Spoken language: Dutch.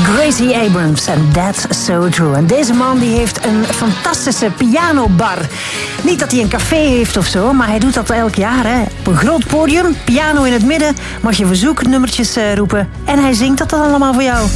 Gracie Abrams en That's So True. En deze man die heeft een fantastische pianobar. Niet dat hij een café heeft of zo, maar hij doet dat elk jaar. Hè. Op een groot podium, piano in het midden, mag je verzoeknummertjes roepen. En hij zingt dat dan allemaal voor jou.